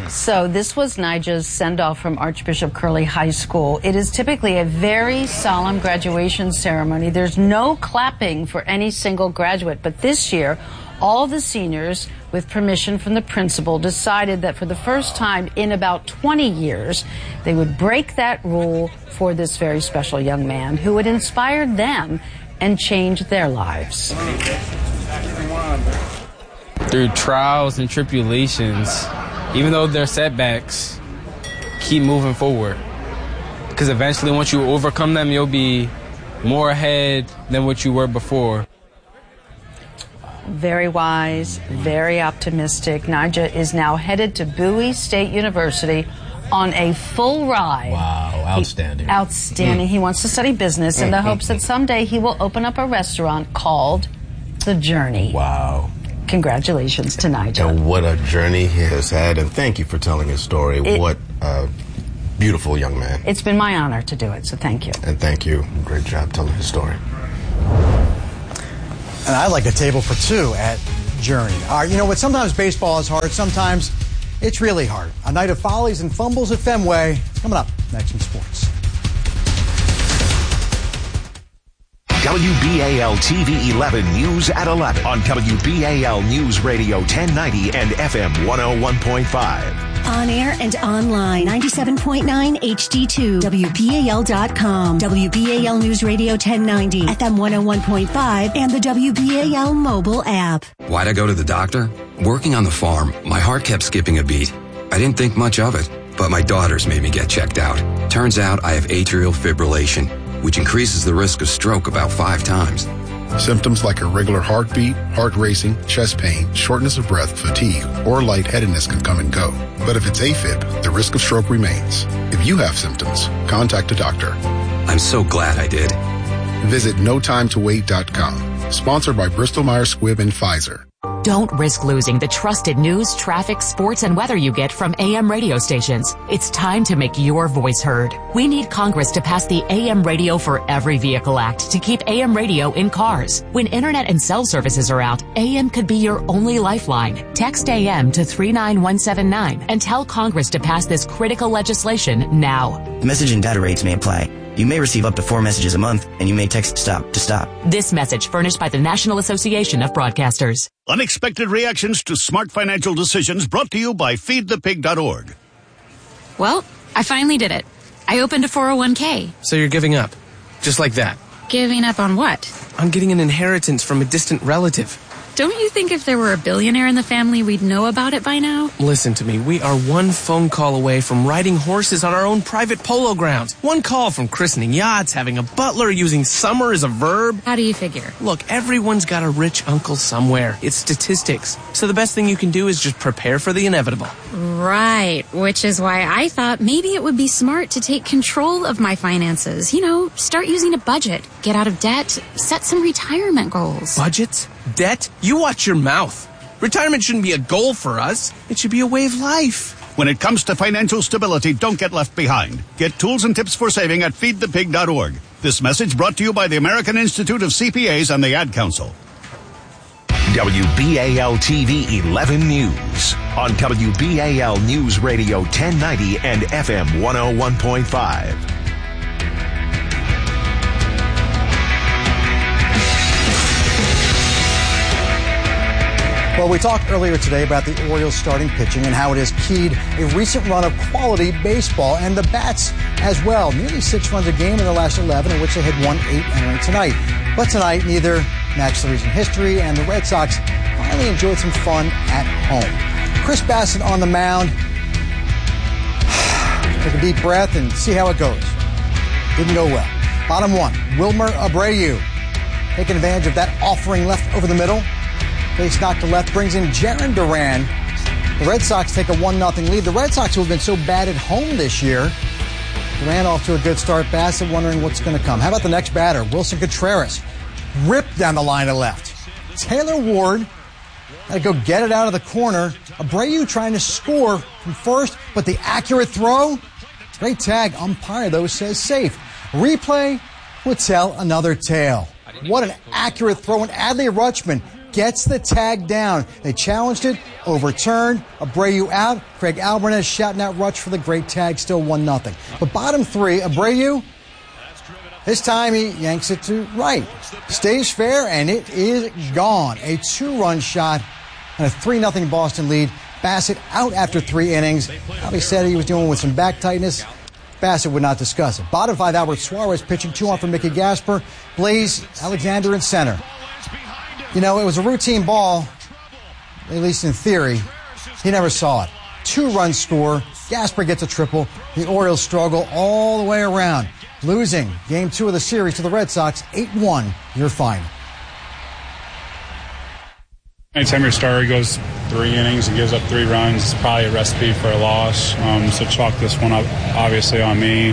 So this was Nija's send-off from Archbishop Curley High School. It is typically a very solemn graduation ceremony. There's no clapping for any single graduate, but this year, all the seniors, with permission from the principal, decided that for the first time in about 20 years, they would break that rule for this very special young man who had inspired them and changed their lives. Through trials and tribulations, even though there are setbacks, keep moving forward. Because eventually, once you overcome them, you'll be more ahead than what you were before. Very wise, very optimistic. Nija is now headed to Bowie State University on a full ride. Wow, outstanding. Outstanding. He wants to study business in the hopes that someday he will open up a restaurant called The Journey. Wow. Congratulations to Nija. And what a journey he has had, and thank you for telling his story. What a beautiful young man. It's been my honor to do it, so thank you. And thank you. Great job telling his story. And I like a table for two at Journey. You know what? Sometimes baseball is hard. Sometimes it's really hard. A night of follies and fumbles at Fenway. It's coming up next in sports. WBAL TV 11 News at 11 on WBAL News Radio 1090 and FM 101.5. On air and online, 97.9 HD2, WBAL.com, WBAL News Radio 1090, FM 101.5, and the WBAL mobile app. Why'd I go to the doctor? Working on the farm, my heart kept skipping a beat. I didn't think much of it, but my daughters made me get checked out. Turns out I have atrial fibrillation, which increases the risk of stroke about 5 times. Symptoms like irregular heartbeat, heart racing, chest pain, shortness of breath, fatigue, or lightheadedness can come and go. But if it's AFib, the risk of stroke remains. If you have symptoms, contact a doctor. I'm so glad I did. Visit NoTimeToWait.com. Sponsored by Bristol-Myers Squibb and Pfizer. Don't risk losing the trusted news, traffic, sports, and weather you get from AM radio stations. It's time to make your voice heard. We need Congress to pass the AM Radio for Every Vehicle Act to keep AM radio in cars. When internet and cell services are out, AM could be your only lifeline. Text AM to 39179 and tell Congress to pass this critical legislation now. Message and data rates may apply. You may receive up to 4 messages a month, and you may text STOP to stop. This message furnished by the National Association of Broadcasters. Unexpected reactions to smart financial decisions brought to you by feedthepig.org. Well, I finally did it. I opened a 401k. So you're giving up? Just like that? Giving up on what? On getting an inheritance from a distant relative. Don't you think if there were a billionaire in the family, we'd know about it by now? Listen to me. We are one phone call away from riding horses on our own private polo grounds. One call from christening yachts, having a butler, using summer as a verb. How do you figure? Look, everyone's got a rich uncle somewhere. It's statistics. So the best thing you can do is just prepare for the inevitable. Right, which is why I thought maybe it would be smart to take control of my finances. You know, start using a budget, get out of debt, set some retirement goals. Budgets? Debt? You watch your mouth. Retirement shouldn't be a goal for us. It should be a way of life. When it comes to financial stability, don't get left behind. Get tools and tips for saving at feedthepig.org. This message brought to you by the American Institute of CPAs and the Ad Council. WBAL TV 11 News on WBAL News Radio 1090 and FM 101.5. Well, we talked earlier today about the Orioles starting pitching and how it has keyed a recent run of quality baseball, and the bats as well. Nearly 6 runs a game in the last 11, in which they had won 8 entering tonight. But tonight, neither matched the recent history, and the Red Sox finally enjoyed some fun at home. Chris Bassitt on the mound. Take a deep breath and see how it goes. Didn't go well. Bottom 1, Wilmer Abreu. Taking advantage of that offering left over the middle. Base knock to left brings in Jarren Duran. The Red Sox take a 1-0 lead. The Red Sox, who have been so bad at home this year. Duran off to a good start. Bassitt wondering what's going to come. How about the next batter? Wilson Contreras. Ripped down the line to left. Taylor Ward had to go get it out of the corner. Abreu trying to score from first, but the accurate throw. Great tag. Umpire, though, says safe. Replay would tell another tale. What an accurate throw. And Adley Rutschman gets the tag down. They challenged it. overturned. Abreu out. Craig Alvarez shouting out Rutsch for the great tag. Still 1-0. But bottom three, Abreu, this time he yanks it to right. Stays fair, and it is gone. A 2-run shot and a 3-0 Boston lead. Bassett out after 3 innings. Probably said he was dealing with some back tightness. Bassett would not discuss it. Bottom 5, Albert Suarez pitching 2 on for Mickey Gasper. Blaze Alexander in center. You know, it was a routine ball, at least in theory. He never saw it. 2-run score. Gasper gets a triple. The Orioles struggle all the way around, losing Game 2 of the series to the Red Sox, 8-1, your final. Anytime your starter goes 3 innings and gives up 3 runs, it's probably a recipe for a loss. So chalk this one up, obviously, on me.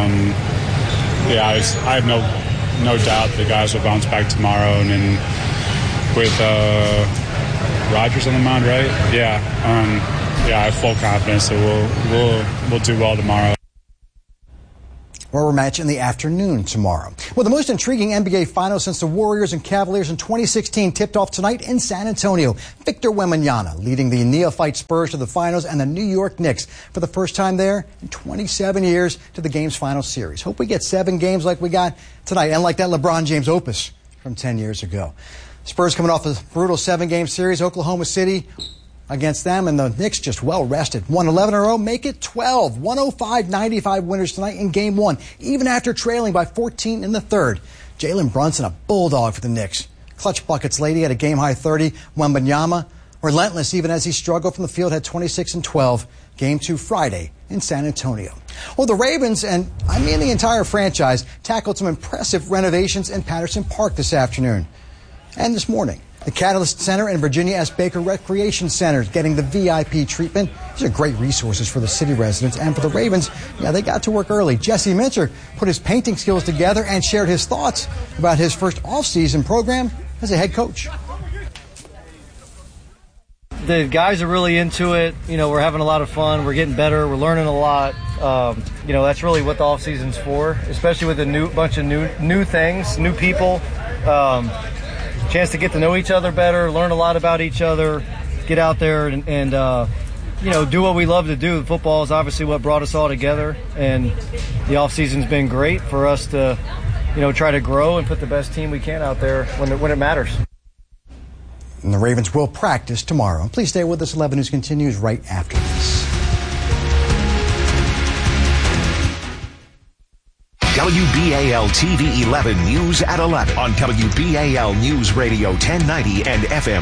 I have no doubt the guys will bounce back tomorrow, and then with Rogers on the mound, right? I have full confidence that we'll do well tomorrow. Rubber match in the afternoon tomorrow. Well, the most intriguing NBA Finals since the Warriors and Cavaliers in 2016 tipped off tonight in San Antonio. Victor Wembanyama leading the neophyte Spurs to the finals, and the New York Knicks for the first time there in 27 years to the game's final series. Hope we get 7 games like we got tonight, and like that LeBron James opus from 10 years ago. Spurs coming off a brutal 7-game series. Oklahoma City against them, and the Knicks just well rested. Won 11 in a row, make it 12. 105-95 winners tonight in Game 1, even after trailing by 14 in the third. Jalen Brunson, a bulldog for the Knicks. Clutch buckets lady had a game-high 30. Wembanyama, relentless even as he struggled from the field, had 26 and 12. Game 2 Friday in San Antonio. Well, the Ravens, and I mean the entire franchise, tackled some impressive renovations in Patterson Park this afternoon and this morning. The Catalyst Center and Virginia S. Baker Recreation Center getting the VIP treatment. These are great resources for the city residents. And for the Ravens, they got to work early. Jesse Minter put his painting skills together and shared his thoughts about his first off-season program as a head coach. The guys are really into it. We're having a lot of fun. We're getting better. We're learning a lot. That's really what the off-season's for, especially with a bunch of new things, new people. Chance to get to know each other better, learn a lot about each other, get out there and do what we love to do. Football is obviously what brought us all together, and the off-season's been great for us to, try to grow and put the best team we can out there when it matters. And the Ravens will practice tomorrow. Please stay with us. 11 News continues right after this. WBAL TV 11 News at 11 on WBAL News Radio 1090 and FM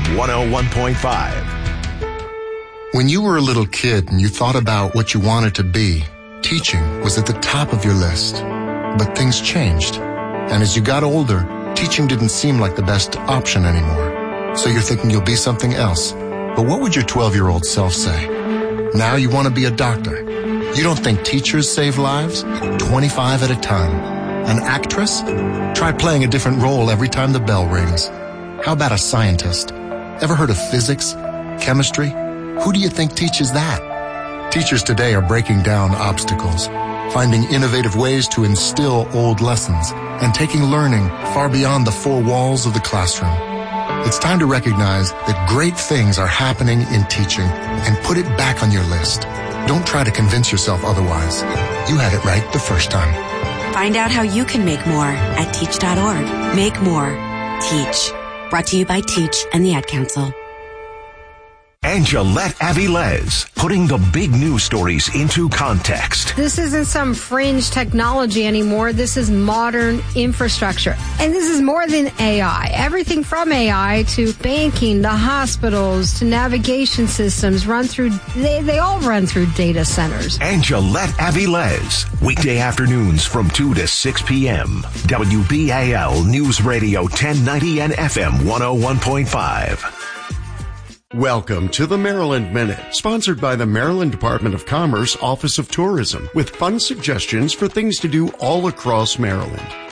101.5. When you were a little kid and you thought about what you wanted to be, teaching was at the top of your list. But things changed. And as you got older, teaching didn't seem like the best option anymore. So you're thinking you'll be something else. But what would your 12-year-old self say? Now you want to be a doctor. You don't think teachers save lives? 25 at a time. An actress? Try playing a different role every time the bell rings. How about a scientist? Ever heard of physics? Chemistry? Who do you think teaches that? Teachers today are breaking down obstacles, finding innovative ways to instill old lessons, and taking learning far beyond the 4 walls of the classroom. It's time to recognize that great things are happening in teaching and put it back on your list. Don't try to convince yourself otherwise. You had it right the first time. Find out how you can make more at teach.org. Make more. Teach. Brought to you by Teach and the Ad Council. Angelette Avilés, putting the big news stories into context. This isn't some fringe technology anymore. This is modern infrastructure. And this is more than AI. Everything from AI to banking, to hospitals, to navigation systems they all run through data centers. Angelette Avilés, weekday afternoons from 2 to 6 p.m. WBAL News Radio 1090 and FM 101.5. Welcome to the Maryland Minute, sponsored by the Maryland Department of Commerce Office of Tourism, with fun suggestions for things to do all across Maryland.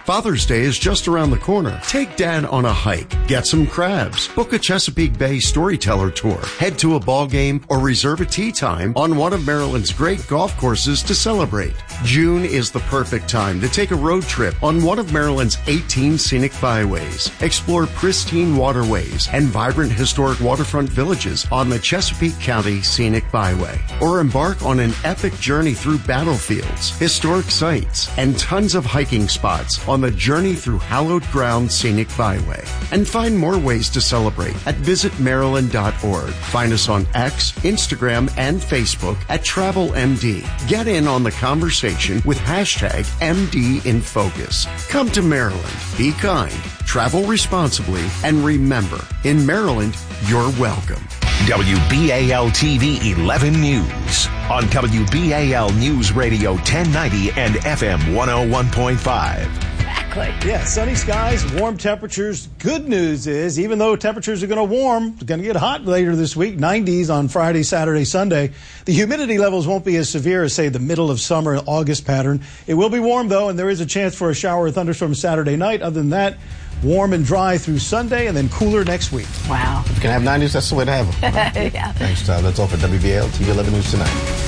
Father's Day is just around the corner. Take Dad on a hike, get some crabs, book a Chesapeake Bay storyteller tour, head to a ball game, or reserve a tee time on one of Maryland's great golf courses to celebrate. June is the perfect time to take a road trip on one of Maryland's 18 scenic byways. Explore pristine waterways and vibrant historic waterfront villages on the Chesapeake County Scenic Byway. Or embark on an epic journey through battlefields, historic sites, and tons of hiking spots on the Journey Through Hallowed Ground Scenic Byway. And find more ways to celebrate at visitmaryland.org. Find us on X, Instagram, and Facebook at TravelMD. Get in on the conversation with hashtag MDInFocus. Come to Maryland. Be kind, travel responsibly, and remember, in Maryland, you're welcome. WBAL TV 11 News on WBAL News Radio 1090 and FM 101.5. Yeah, sunny skies, warm temperatures. Good news is, even though temperatures are going to warm, it's going to get hot later this week, 90s on Friday, Saturday, Sunday, the humidity levels won't be as severe as, say, the middle of summer, August pattern. It will be warm, though, and there is a chance for a shower or thunderstorm Saturday night. Other than that, warm and dry through Sunday, and then cooler next week. Wow. If you can have 90s, that's the way to have them. Right? Yeah. Thanks, Todd. That's all for WBAL TV 11 News tonight.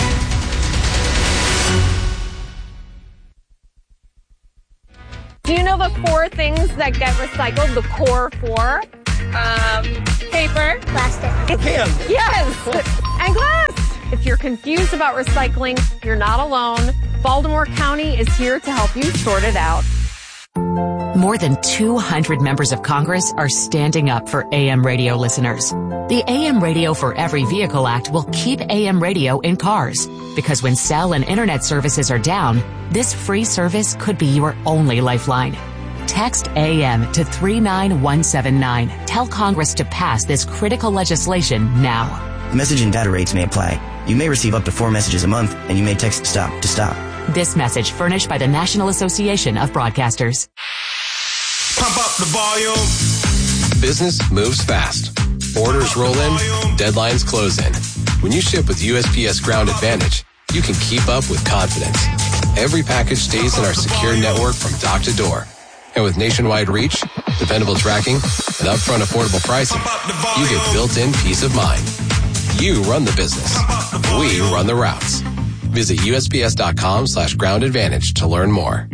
Do you know the 4 things that get recycled? The core 4? Paper. Plastic. Pen. Yes. And glass. If you're confused about recycling, you're not alone. Baltimore County is here to help you sort it out. More than 200 members of Congress are standing up for AM radio listeners. The AM Radio for Every Vehicle Act will keep AM radio in cars, because when cell and internet services are down, this free service could be your only lifeline. Text AM to 39179. Tell Congress to pass this critical legislation now. Message and data rates may apply. You may receive up to 4 messages a month, and you may text STOP to stop. This message furnished by the National Association of Broadcasters. Pump up the volume. Business moves fast. Orders roll in, deadlines close in. When you ship with USPS Ground Advantage, you can keep up with confidence. Every package stays in our secure network from dock to door. And with nationwide reach, dependable tracking, and upfront affordable pricing, you get built-in peace of mind. You run the business. We run the routes. Visit USPS.com/Ground Advantage to learn more.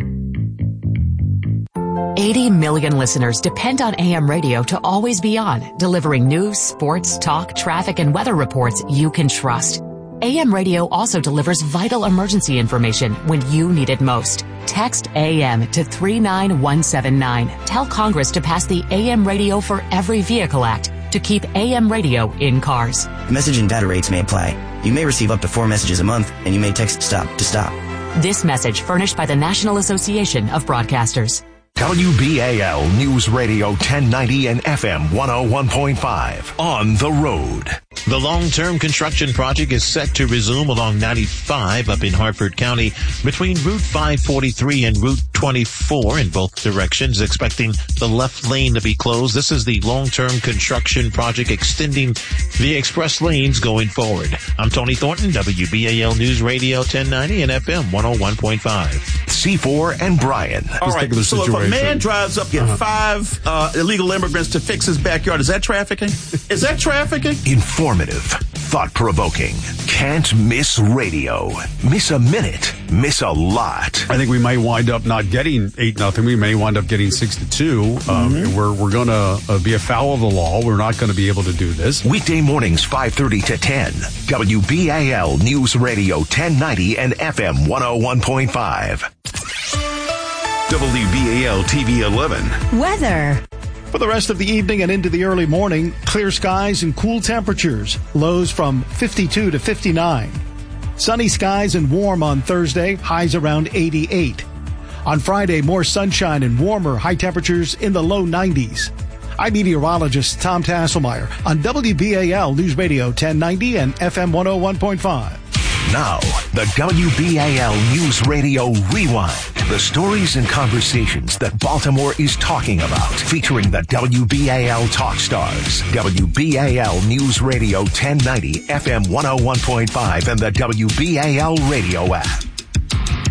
80 million listeners depend on AM radio to always be on, delivering news, sports, talk, traffic, and weather reports you can trust. AM radio also delivers vital emergency information when you need it most. Text AM to 39179. Tell Congress to pass the AM Radio for Every Vehicle Act to keep AM radio in cars. Message and data rates may apply. You may receive up to 4 messages a month, and you may text STOP to stop. This message furnished by the National Association of Broadcasters. WBAL News Radio 1090 and FM 101.5 on the road. The long-term construction project is set to resume along 95 up in Hartford County between Route 543 and Route 24 in both directions, expecting the left lane to be closed. This is the long-term construction project extending the express lanes going forward. I'm Tony Thornton, WBAL News Radio 1090 and FM 101.5. C4 and Brian. All right, so if a man drives up, get 5 illegal immigrants to fix his backyard, is that trafficking? Is that trafficking? Informative, thought-provoking, can't miss radio. Miss a minute, miss a lot. I think we may wind up not getting 8-0. We may wind up getting 6-2. We're going to be afoul of the law. We're not going to be able to do this. Weekday mornings, 5:30 to 10. WBAL News Radio 1090 and FM 101.5. WBAL TV 11. Weather. For the rest of the evening and into the early morning, clear skies and cool temperatures. Lows from 52 to 59. Sunny skies and warm on Thursday, highs around 88. On Friday, more sunshine and warmer, high temperatures in the low 90s. I'm meteorologist Tom Tasselmeyer on WBAL News Radio 1090 and FM 101.5. Now, the WBAL News Radio Rewind. The stories and conversations that Baltimore is talking about. Featuring the WBAL Talk Stars. WBAL News Radio 1090, FM 101.5, and the WBAL radio app.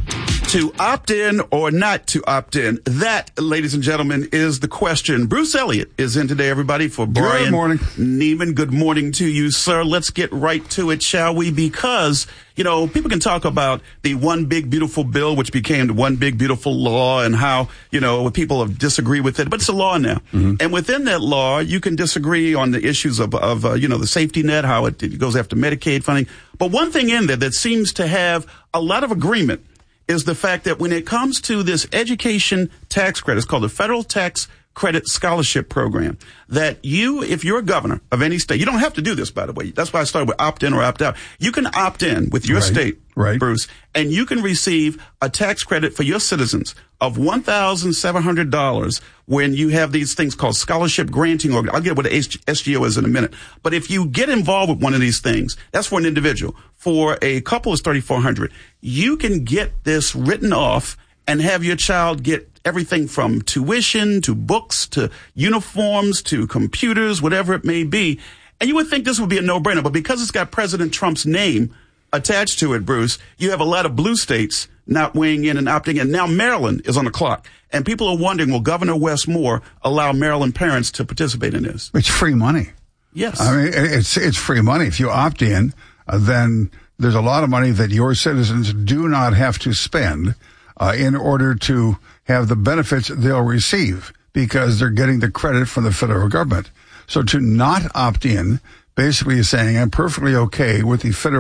To opt in or not to opt in? That, ladies and gentlemen, is the question. Bruce Elliott is in today, everybody, for Brian Good morning. Neiman. Good morning to you, sir. Let's get right to it, shall we? Because, you know, people can talk about the one big beautiful bill, which became the one big beautiful law, and how, you know, people have disagreed with it, but it's a law now. Mm-hmm. And within that law, you can disagree on the issues of you know, the safety net, how it goes after Medicaid funding. But one thing in there that seems to have a lot of agreement is the fact that when it comes to this education tax credit, it's called the Federal Tax Credit Scholarship Program, that you, if you're a governor of any state, you don't have to do this, by the way. That's why I started with opt in or opt out. You can opt in with your state, Bruce, and you can receive a tax credit for your citizens of $1,700 when you have these things called scholarship granting. I'll get what the SGO is in a minute. But if you get involved with one of these things, that's for an individual. For a couple, it's $3,400. You can get this written off and have your child get everything from tuition to books to uniforms to computers, whatever it may be. And you would think this would be a no-brainer, but because it's got President Trump's name attached to it, Bruce, you have a lot of blue states not weighing in and opting in. Now Maryland is on the clock, and people are wondering, will Governor Wes Moore allow Maryland parents to participate in this? It's free money. Yes. I mean, it's free money. If you opt in, then there's a lot of money that your citizens do not have to spend in order to have the benefits they'll receive because they're getting the credit from the federal government. So to not opt in basically is saying I'm perfectly okay with the federal